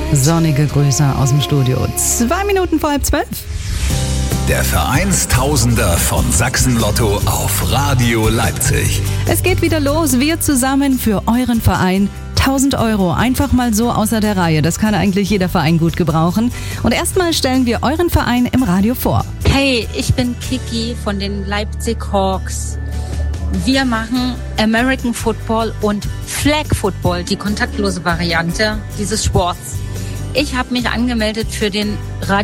Sonnige Grüße aus dem Studio. 2 Minuten vor 11:30. Der Vereinstausender von Sachsen-Lotto auf Radio Leipzig. Es geht wieder los. Wir zusammen für euren Verein. 1.000 Euro, einfach mal so außer der Reihe. Das kann eigentlich jeder Verein gut gebrauchen. Und erstmal stellen wir euren Verein im Radio vor. Hey, ich bin Kiki von den Leipzig Hawks. Wir machen American Football und Flag Football, die kontaktlose Variante dieses Sports. Ich habe mich angemeldet für den Radio